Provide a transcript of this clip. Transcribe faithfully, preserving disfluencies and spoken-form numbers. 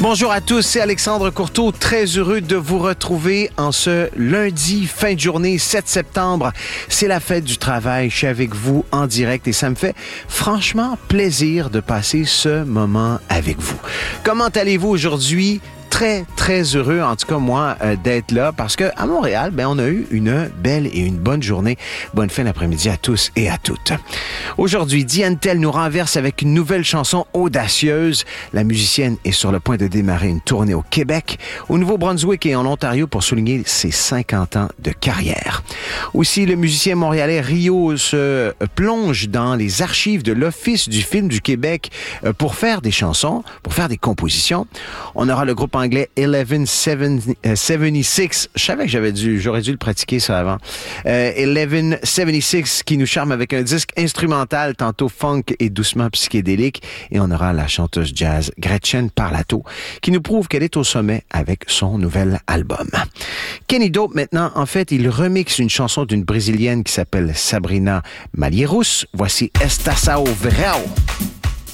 Bonjour à tous, c'est Alexandre Courteau, très heureux de vous retrouver en ce lundi, fin de journée, sept septembre. C'est la fête du travail, je suis avec vous en direct et ça me fait franchement plaisir de passer ce moment avec vous. Comment allez-vous aujourd'hui? Très, très heureux, en tout cas moi, euh, d'être là parce qu'à Montréal, ben, on a eu une belle et une bonne journée. Bonne fin d'après-midi à tous et à toutes. Aujourd'hui, Diane Tell nous renverse avec une nouvelle chanson audacieuse. La musicienne est sur le point de démarrer une tournée au Québec, au Nouveau-Brunswick et en Ontario pour souligner ses cinquante ans de carrière. Aussi, le musicien montréalais Rio se plonge dans les archives de l'Office du film du Québec pour faire des chansons, pour faire des compositions. On aura le groupe anglais eleven seventy-six. Je savais que j'avais dû, j'aurais dû le pratiquer ça avant. Euh, eleven seventy-six qui nous charme avec un disque instrumental, tantôt funk et doucement psychédélique. Et on aura la chanteuse jazz Gretchen Parlato qui nous prouve qu'elle est au sommet avec son nouvel album. Kenny Dope maintenant, en fait, il remixe une chanson d'une Brésilienne qui s'appelle Sabrina Malheiros. Voici Estação Verão.